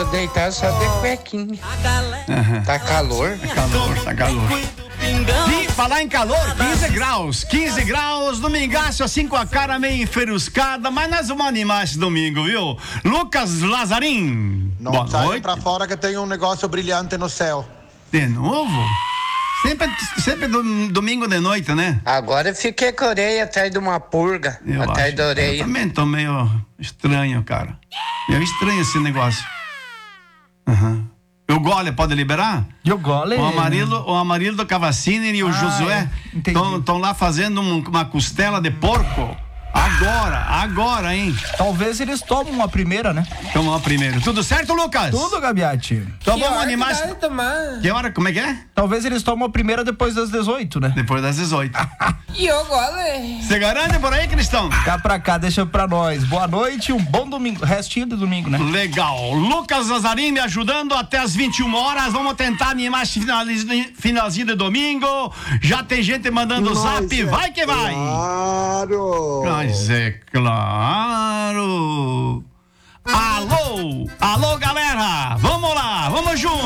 tô deitado só de cuequinha. Tá calor? Tá calor. Falar em calor, 15 graus, domingaço assim com a cara meio enferruscada, mas nós vamos animar esse domingo, viu? Lucas Lazarim, Não sai pra fora que tem um negócio brilhante no céu. De novo? Sempre domingo de noite, né? Agora eu fiquei com a orelha atrás de uma purga, atrás da orelha. Eu também tô meio estranho, cara. Meio estranho esse negócio. O Gole pode liberar? E o Gole? O Amarildo Cavaccini e o Josué estão lá fazendo uma costela de porco. Agora, hein? Talvez eles tomem uma primeira, né? Tomam uma primeira. Tudo certo, Lucas? Tudo, Gabiati. Então vamos animar. Que hora? Como é que é? Talvez eles tomem a primeira depois das 18, né? Depois das 18. E o Gole? Você garante por aí, Cristão? Cá pra cá, deixa pra nós. Boa noite e um bom domingo. Restinho de domingo, né? Legal. Lucas Lazarim me ajudando até as 21 horas. Vamos tentar animar esse finalzinho de domingo. Já tem gente mandando zap. Vai que vai. Claro. Mas é claro. Alô, galera. Vamos lá, vamos junto.